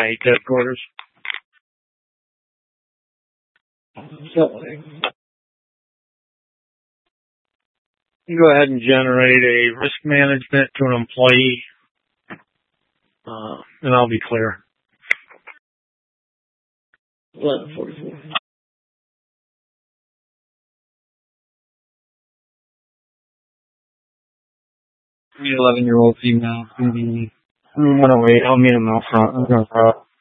8 headquarters. So, you go ahead and generate a risk management to an employee, and I'll be clear. 11:44. The 11-year-old female. 108. I'll meet him out front. I'm going to throw it.